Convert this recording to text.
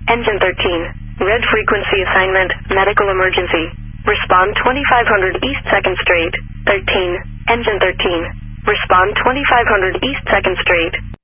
Engine 13. Red frequency assignment, medical emergency. Respond 2500 East 2nd Street. 13. Engine 13. Respond 2500 East 2nd Street.